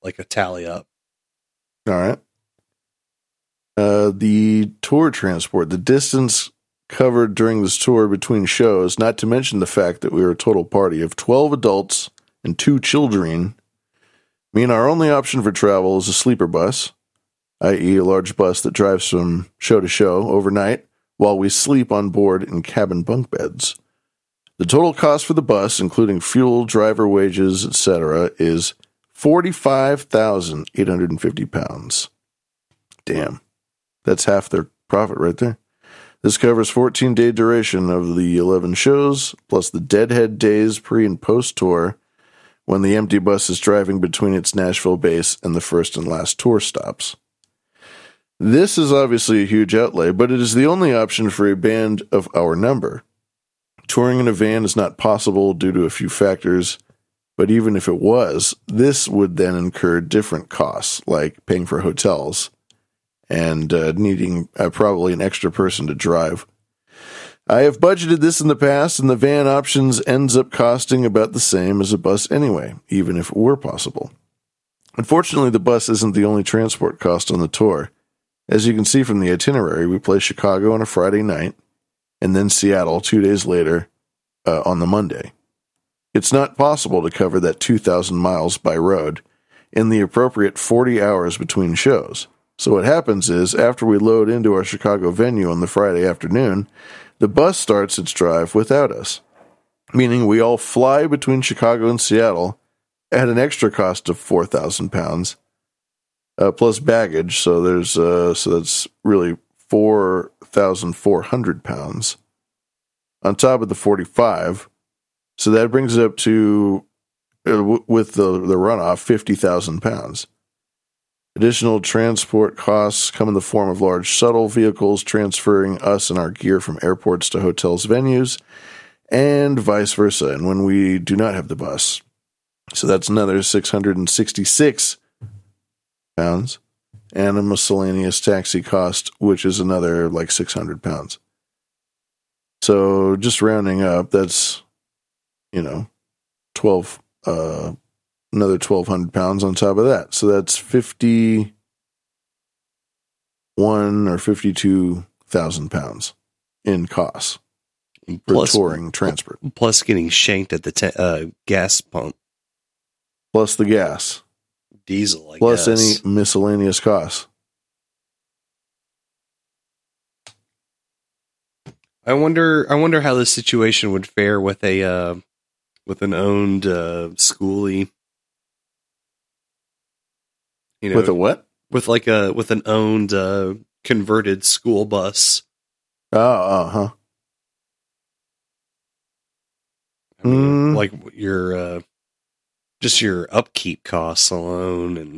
like a tally up. All right. The tour transport, the distance covered during this tour between shows, not to mention the fact that we were a total party of 12 adults and 2 children, mean our only option for travel is a sleeper bus, i.e. a large bus that drives from show to show overnight while we sleep on board in cabin bunk beds. The total cost for the bus, including fuel, driver wages, etc., is £45,850. Damn. That's half their profit right there. This covers 14-day duration of the 11 shows, plus the deadhead days pre- and post-tour when the empty bus is driving between its Nashville base and the first and last tour stops. This is obviously a huge outlay, but it is the only option for a band of our number. Touring in a van is not possible due to a few factors, but even if it was, this would then incur different costs, like paying for hotels and needing probably an extra person to drive. I have budgeted this in the past, and the van options ends up costing about the same as a bus anyway, even if it were possible. Unfortunately, the bus isn't the only transport cost on the tour. As you can see from the itinerary, we play Chicago on a Friday night, and then Seattle 2 days later on the Monday. It's not possible to cover that 2,000 miles by road in the appropriate 40 hours between shows. So what happens is, after we load into our Chicago venue on the Friday afternoon, the bus starts its drive without us, meaning we all fly between Chicago and Seattle at an extra cost of £4,000, plus baggage. So that's really £4,400 on top of the 45. So that brings it up to, with the runoff, £50,000. Additional transport costs come in the form of large shuttle vehicles transferring us and our gear from airports to hotels, venues, and vice versa, and when we do not have the bus. So that's another £666, and a miscellaneous taxi cost, which is another like £600. So just rounding up, that's, 12, another £1,200 on top of that. So that's £51,000 or £52,000 in costs for touring transport. Plus getting shanked at the gas pump. Plus the gas. Diesel, I plus guess. Any miscellaneous costs. I wonder how this situation would fare with an owned schoolie. With a what? With an owned converted school bus. Oh, I mean, like your just your upkeep costs alone, and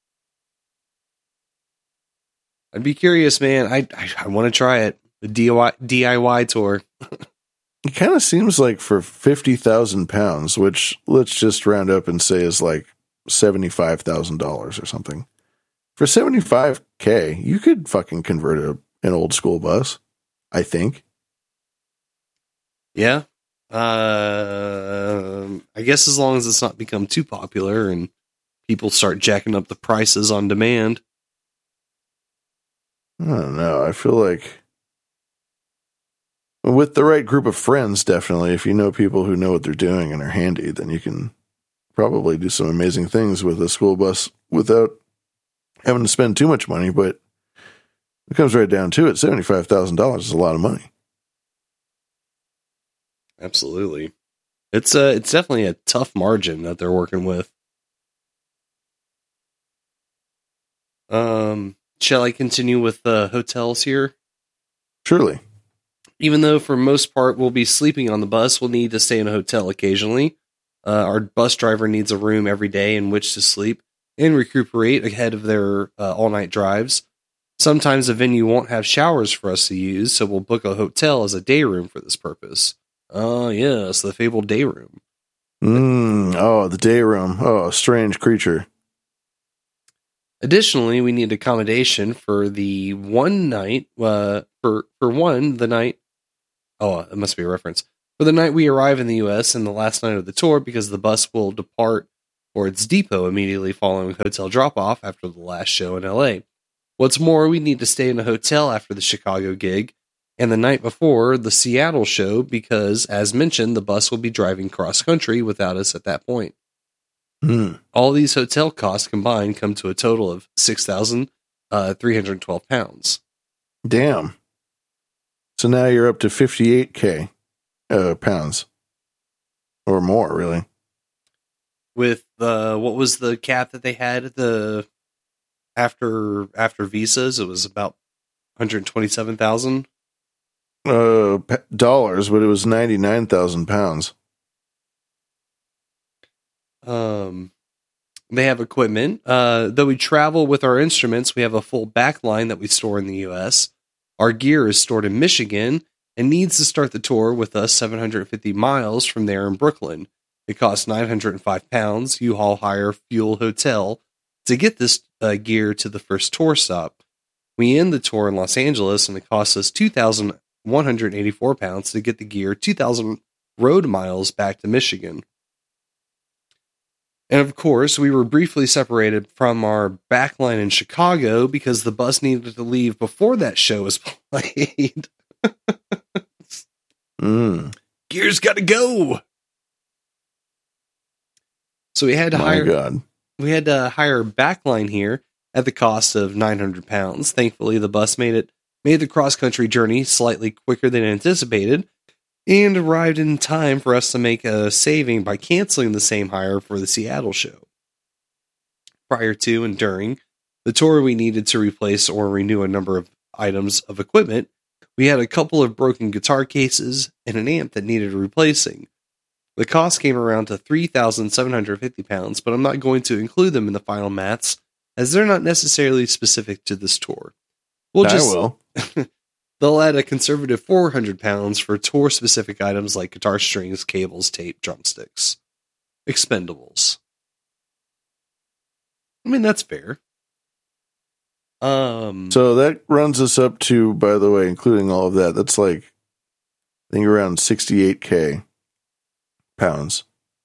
I'd be curious, man. I want to try it. The DIY tour. It kind of seems like for £50,000, which let's just round up and say is like $75,000 or something. For $75,000, you could fucking convert an old school bus, I think. Yeah. I guess as long as it's not become too popular and people start jacking up the prices on demand. I don't know. I feel like with the right group of friends, definitely, if you know people who know what they're doing and are handy, then you can probably do some amazing things with a school bus without having to spend too much money. But it comes right down to it. $75,000 is a lot of money. Absolutely. It's definitely a tough margin that they're working with. Shall I continue with the hotels here? Surely. Even though for most part we'll be sleeping on the bus, we'll need to stay in a hotel occasionally. Our bus driver needs a room every day in which to sleep and recuperate ahead of their all-night drives. Sometimes the venue won't have showers for us to use, so we'll book a hotel as a day room for this purpose. Oh, yes, the fabled day room. The day room. Oh, a strange creature. Additionally, we need accommodation for the one night, the night. Oh, it must be a reference. For the night we arrive in the U.S. and the last night of the tour, because the bus will depart for its depot immediately following hotel drop-off after the last show in LA. What's more, we need to stay in a hotel after the Chicago gig and the night before the Seattle show because, as mentioned, the bus will be driving cross-country without us at that point. All these hotel costs combined come to a total of £6,312. Damn. So now you're up to 58K pounds. Or more, really. With what was the cap that they had at the after visas? It was about 127,000 dollars, but it was 99,000 pounds. They have equipment. Though we travel with our instruments, we have a full back line that we store in the U.S. Our gear is stored in Michigan and needs to start the tour with us 750 miles from there in Brooklyn. It costs £905, U-Haul hire, fuel, hotel to get this gear to the first tour stop. We end the tour in Los Angeles and it costs us £2,184 to get the gear 2,000 road miles back to Michigan. And of course, we were briefly separated from our backline in Chicago because the bus needed to leave before that show was played. Gear's got to go. So we had to hire backline here at the cost of £900. Thankfully, the bus made the cross-country journey slightly quicker than anticipated and arrived in time for us to make a saving by canceling the same hire for the Seattle show. Prior to and during the tour, we needed to replace or renew a number of items of equipment. We had a couple of broken guitar cases and an amp that needed replacing. The cost came around to £3,750, but I'm not going to include them in the final maths, as they're not necessarily specific to this tour. I will. They'll add a conservative £400 for tour-specific items like guitar strings, cables, tape, drumsticks. Expendables. I mean, that's fair. So that runs us up to, by the way, including all of that, that's like, I think around 68K pounds.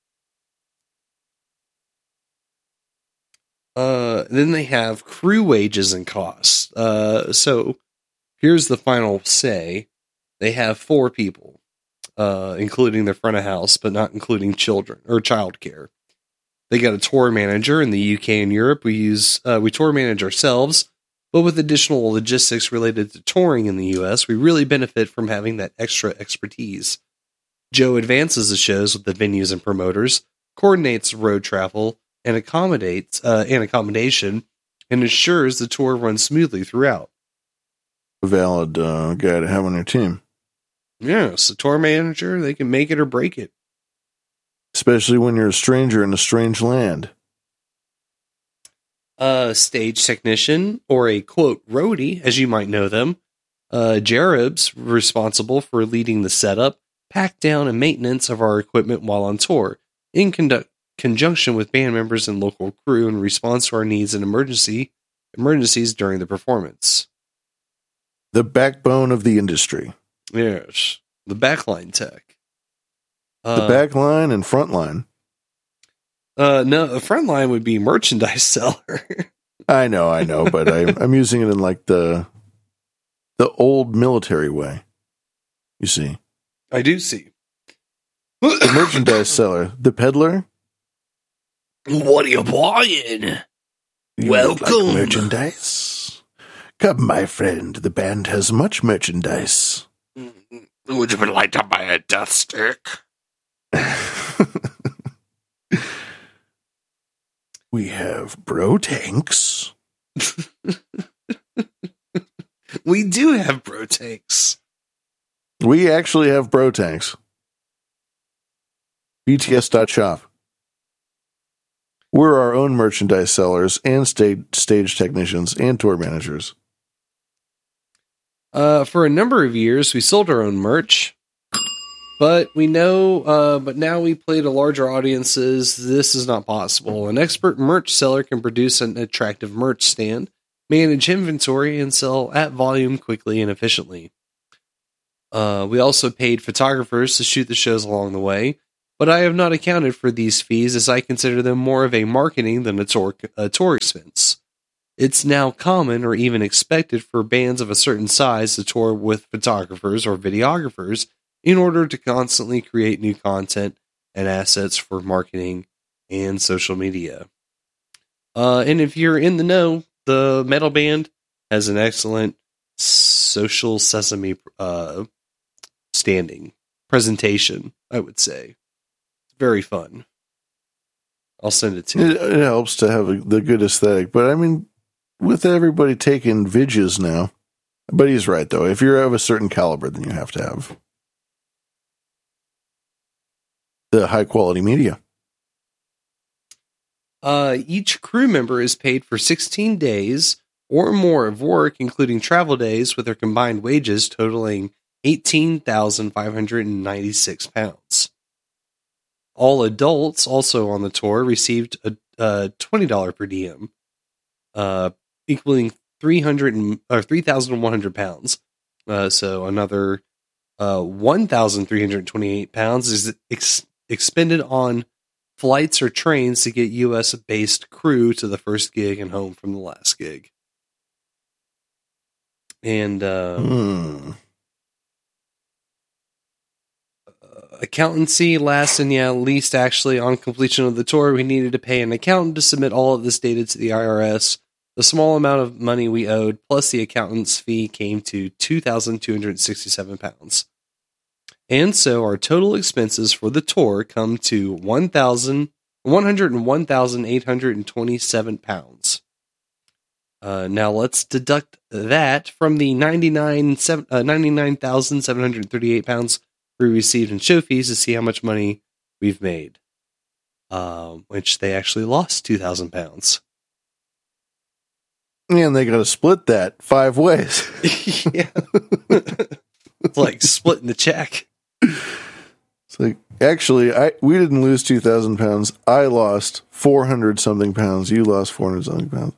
Then they have crew wages and costs. So here's the final say. They have 4 people, including their front of house, but not including children or childcare. They got a tour manager in the UK and Europe. We tour manage ourselves, but with additional logistics related to touring in the US, we really benefit from having that extra expertise. Joe advances the shows with the venues and promoters, coordinates road travel, and accommodation, and ensures the tour runs smoothly throughout. A valid guy to have on your team. Yes, a tour manager, they can make it or break it. Especially when you're a stranger in a strange land. A stage technician, or a, quote, roadie, as you might know them. Jarob's responsible for leading the setup, pack down, and maintenance of our equipment while on tour, in conjunction with band members and local crew in response to our needs and emergencies during the performance. The backbone of the industry. Yes, the backline tech. The backline and frontline. No, the frontline would be merchandise seller. I know, but I'm using it in like the old military way. You see. I do see. The merchandise seller. The peddler. What are you buying? Welcome. Like merchandise? Come, my friend. The band has much merchandise. Would you like to buy a death stick? We have bro tanks. We do have bro tanks. We actually have bro tanks. BTS.shop. We're our own merchandise sellers and stage technicians and tour managers. For a number of years, we sold our own merch, but but now we play to larger audiences. This is not possible. An expert merch seller can produce an attractive merch stand, manage inventory, and sell at volume quickly and efficiently. We also paid photographers to shoot the shows along the way, but I have not accounted for these fees as I consider them more of a marketing than a tour expense. It's now common or even expected for bands of a certain size to tour with photographers or videographers in order to constantly create new content and assets for marketing and social media. And if you're in the know, the metal band has an excellent social sesame standing presentation, I would say. Very fun. I'll send it to you. It helps to have the good aesthetic, but I mean, with everybody taking vidges now, but he's right though. If you're of a certain caliber, then you have to have the high quality media. Each crew member is paid for 16 days or more of work, including travel days, with their combined wages totaling £18,596. All adults also on the tour received a $20 per diem, equaling 3,100 pounds. So another 1,328 pounds is expended on flights or trains to get U.S.-based crew to the first gig and home from the last gig. And accountancy last and least actually on completion of the tour, we needed to pay an accountant to submit all of this data to the IRS. The small amount of money we owed plus the accountant's fee came to 2,267 pounds. And so our total expenses for the tour come to 101,827 pounds. Now let's deduct that from the 99,738 pounds we received in show fees to see how much money we've made. Which they actually lost 2,000 pounds. And they got to split that 5 ways. Yeah. It's like splitting the check. It's like, actually, we didn't lose 2,000 pounds. I lost 400 something pounds. You lost 400 something pounds.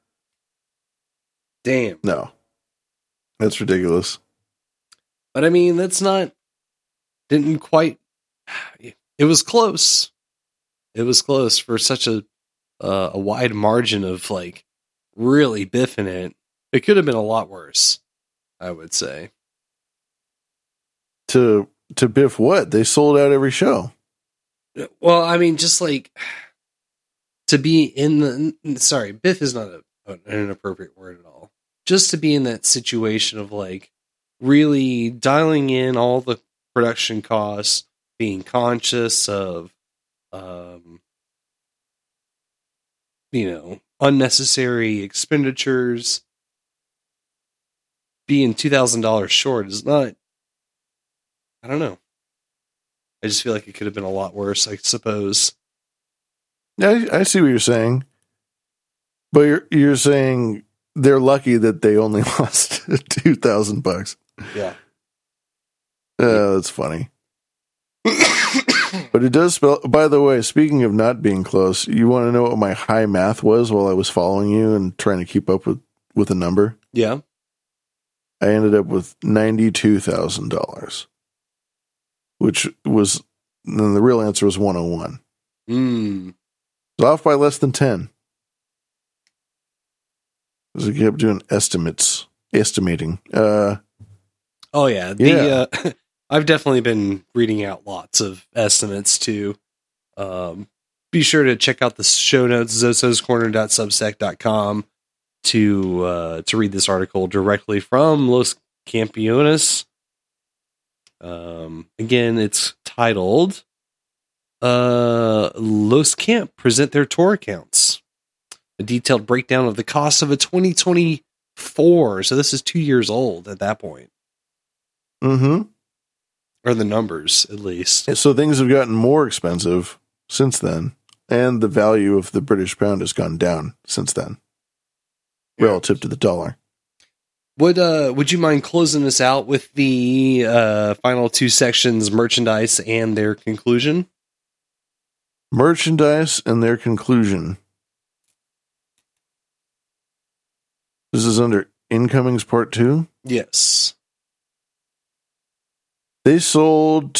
Damn. No. That's ridiculous. But I mean, didn't quite, it was close. It was close for such a wide margin of like really biffing it. It could have been a lot worse, I would say. To biff what? They sold out every show. Well, I mean, just like to be in the, sorry, biff is not an inappropriate word at all. Just to be in that situation of like really dialing in all the production costs, being conscious of, unnecessary expenditures, being $2,000 short is not, I don't know. I just feel like it could have been a lot worse, I suppose. Yeah, I see what you're saying. But you're saying they're lucky that they only lost $2,000. Yeah. That's funny. But it does spell, by the way, speaking of not being close, you want to know what my high math was while I was following you and trying to keep up with a number? Yeah. I ended up with $92,000, which was, then the real answer was 101. It's off by less than 10. Because I kept doing estimating. Oh yeah. I've definitely been reading out lots of estimates too. Be sure to check out the show notes, zososcorner.substack.com to read this article directly from Los Campeones. Again, it's titled Los Camp present their tour accounts. A detailed breakdown of the cost of a 2024. So this is 2 years old at that point. Mm-hmm. Or the numbers, at least. So things have gotten more expensive since then, and the value of the British pound has gone down since then, relative to the dollar. Would you mind closing this out with the final 2 sections, merchandise and their conclusion? Merchandise and their conclusion. This is under Incomings Part 2? Yes. They sold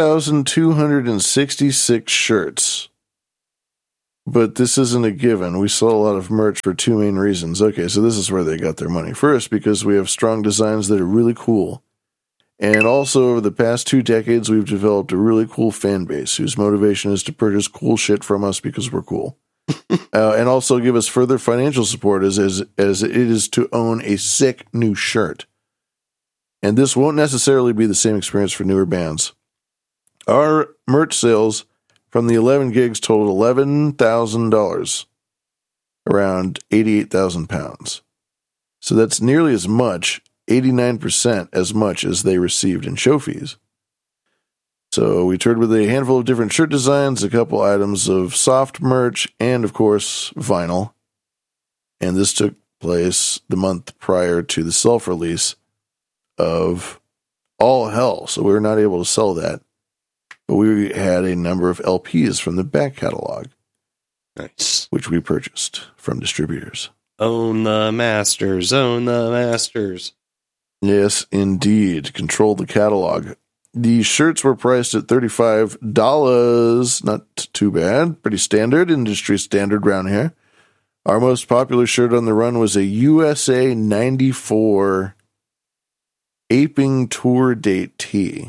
2,266 shirts. But this isn't a given. We sell a lot of merch for two main reasons. Okay, so this is where they got their money. First, because we have strong designs that are really cool. And also, over the past 2 decades, we've developed a really cool fan base whose motivation is to purchase cool shit from us because we're cool. And also give us further financial support as it is to own a sick new shirt. And this won't necessarily be the same experience for newer bands. Our merch sales from the 11 gigs totaled $11,000, around 88,000 pounds. So that's nearly as much, 89% as much as they received in show fees. So we toured with a handful of different shirt designs, a couple items of soft merch, and of course, vinyl. And this took place the month prior to the self-release of All Hell, so we were not able to sell that. But we had a number of LPs from the back catalog. Nice. Which we purchased from distributors. Own the masters, own the masters. Yes, indeed. Control the catalog. The shirts were priced at $35. Not too bad. Pretty standard, industry standard around here. Our most popular shirt on the run was a USA 94 Aping Tour Date tee.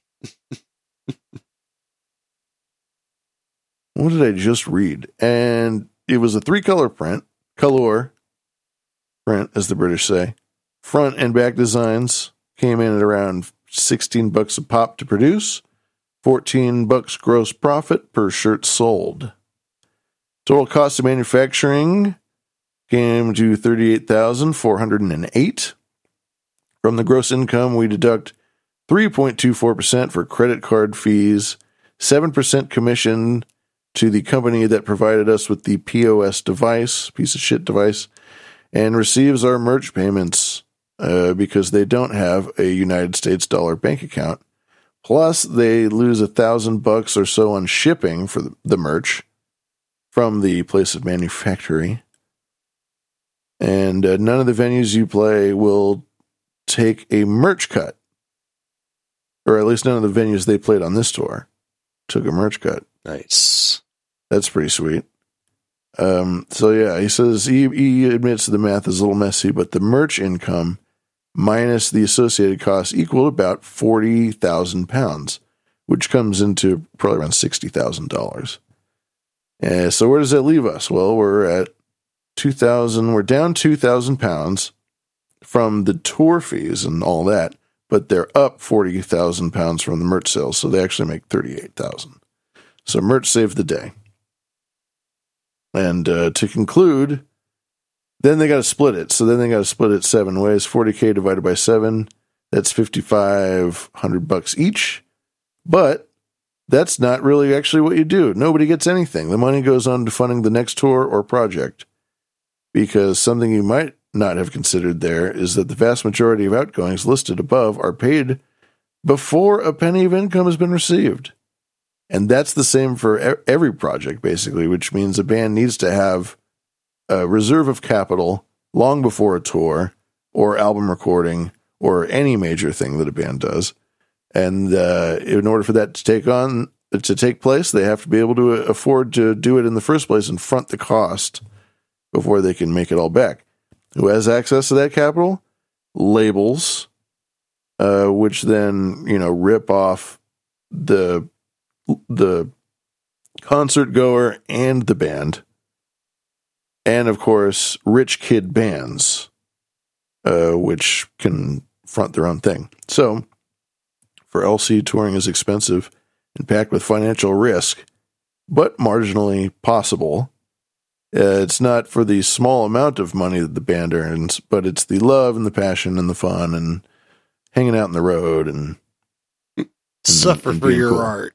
What did I just read? And it was a 3-color print. Color print, as the British say. Front and back designs came in at around $16 a pop to produce. $14 gross profit per shirt sold. Total cost of manufacturing came to $38,408. From the gross income, we deduct 3.24% for credit card fees, 7% commission to the company that provided us with the POS device, piece of shit device, and receives our merch payments because they don't have a United States dollar bank account. Plus, they lose $1,000 or so on shipping for the merch from the place of manufacturing. And none of the venues you play will take a merch cut. Or at least none of the venues they played on this tour took a merch cut. Nice. That's pretty sweet. So yeah, he says he admits the math is a little messy, but the merch income minus the associated costs equal about 40,000 pounds, which comes into probably around $60,000. So where does that leave us? Well, we're at 2,000. We're down 2,000 pounds from the tour fees and all that, but they're up 40,000 pounds from the merch sales, so they actually make 38,000. So merch saved the day. And to conclude, then they got to split it. So then they got to split it 7 ways. 40K divided by 7, that's $5,500 each. But that's not really actually what you do. Nobody gets anything. The money goes on to funding the next tour or project. Because something you might not have considered there is that the vast majority of outgoings listed above are paid before a penny of income has been received. And that's the same for every project, basically, which means a band needs to have a reserve of capital long before a tour or album recording or any major thing that a band does. And in order for that to take place, they have to be able to afford to do it in the first place and front the cost before they can make it all back. Who has access to that capital? Labels, which then, rip off the concert goer and the band. And of course, rich kid bands, which can front their own thing. So, for LC, touring is expensive and packed with financial risk, but marginally possible. It's not for the small amount of money that the band earns, but it's the love and the passion and the fun and hanging out on the road and suffer for your cool. art.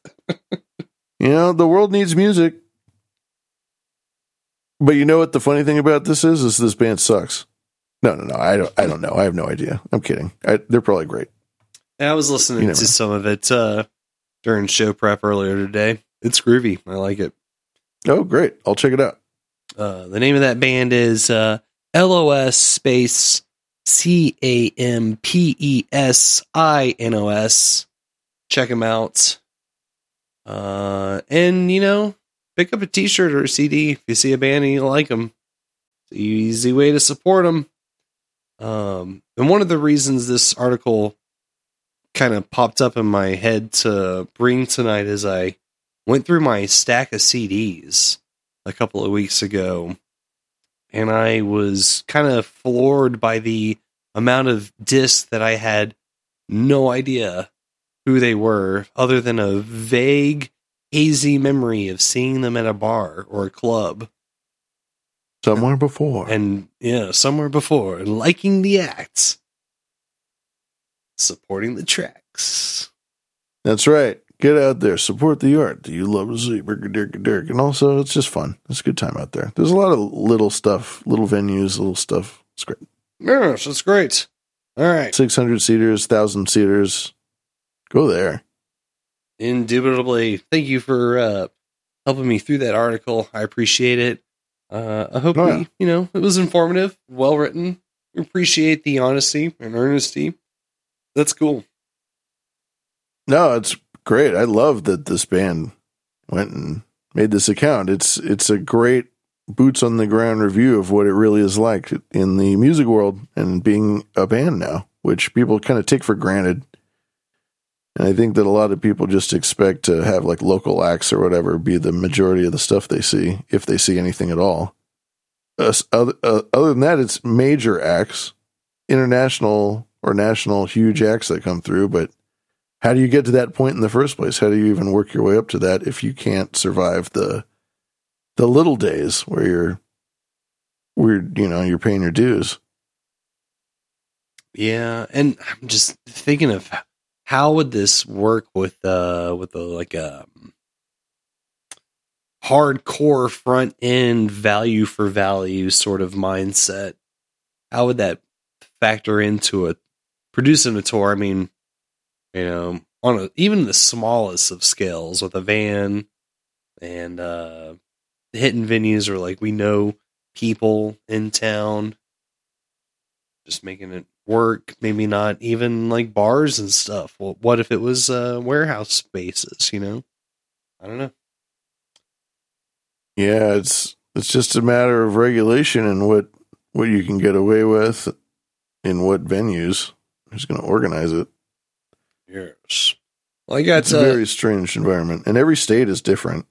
The world needs music. But you know what the funny thing about this is this band sucks. No, I don't know. I have no idea. I'm kidding. They're probably great. I was listening to some of it during show prep earlier today. It's groovy. I like it. Oh, great. I'll check it out. The name of that band is LOS space CAMPESINOS. Check them out. And, pick up a t-shirt or a CD if you see a band and you like them. It's an easy way to support them. And one of the reasons this article kind of popped up in my head to bring tonight is I went through my stack of CDs a couple of weeks ago, and I was kind of floored by the amount of discs that I had no idea who they were, other than a vague, hazy memory of seeing them at a bar or a club. Somewhere before. And, somewhere before. And liking the acts. Supporting the tracks. That's right. Get out there. Support the art that you love to see. And also, it's just fun. It's a good time out there. There's a lot of little stuff, little venues, little stuff. It's great. Yes, it's great. All right. 600 seaters, 1,000 seaters. Go there. Indubitably. Thank you for helping me through that article. I appreciate it. I hope it was informative, well written. Appreciate the honesty and earnesty. That's cool. No, it's great. I love that this band went and made this account. It's a great boots on the ground review of what it really is like in the music world and being a band now, which people kind of take for granted. And I think that a lot of people just expect to have like local acts or whatever be the majority of the stuff they see, if they see anything at all. Other than that, it's major acts, international or national huge acts that come through. But how do you get to that point in the first place? How do you even work your way up to that if you can't survive the little days where you're paying your dues? Yeah, and I'm just thinking of how would this work with hardcore front end value for value sort of mindset? How would that factor into producing a tour? I mean, on even the smallest of scales with a van and hitting venues or like we know people in town, just making it work. Maybe not even like bars and stuff. Well, what if it was warehouse spaces? I don't know. Yeah, it's just a matter of regulation and what you can get away with in what venues. Who's going to organize it? Yes. Well, it's a very strange environment, and every state is different.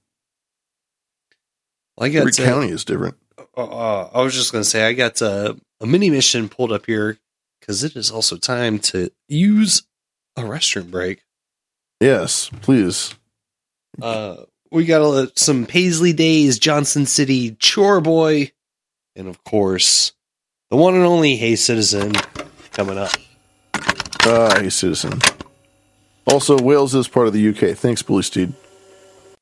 Every county is different. I was just going to say, I got a mini mission pulled up here because it is also time to use a restroom break. Yes, please. We got some Paisley Days, Johnson City, Chore Boy, and of course, the one and only Hey Citizen coming up. Hey Citizen. Also, Wales is part of the UK. Thanks, Bully Steed.